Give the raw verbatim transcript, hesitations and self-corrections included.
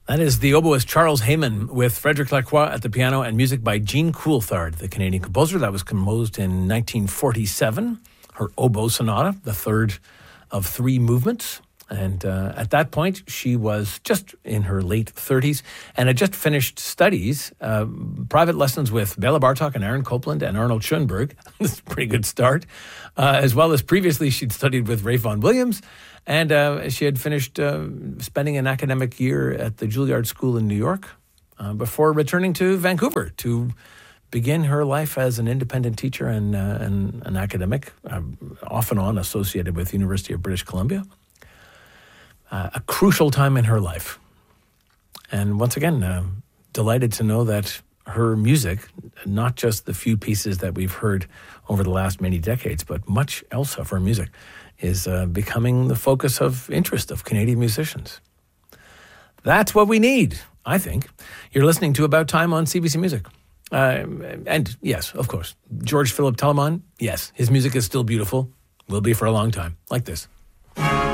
That is the oboist Charles Hayman with Frederic Lacroix at the piano and music by Jean Coulthard, the Canadian composer. That was composed in nineteen forty-seven. Her oboe sonata, the third of three movements. And uh, at that point, she was just in her late thirties and had just finished studies, uh, private lessons with Bela Bartok and Aaron Copland and Arnold Schoenberg. This is a pretty good start. Uh, as well as previously, she'd studied with Ralph Vaughan Williams. And uh, she had finished uh, spending an academic year at the Juilliard School in New York uh, before returning to Vancouver to begin her life as an independent teacher and, uh, and an academic, uh, off and on associated with the University of British Columbia. Uh, a crucial time in her life. And once again, uh, delighted to know that her music, not just the few pieces that we've heard over the last many decades, but much else of her music, is uh, becoming the focus of interest of Canadian musicians. That's what we need, I think. You're listening to About Time on C B C Music. Uh, and yes, of course, George Philip Telemann, yes, his music is still beautiful, will be for a long time, like this.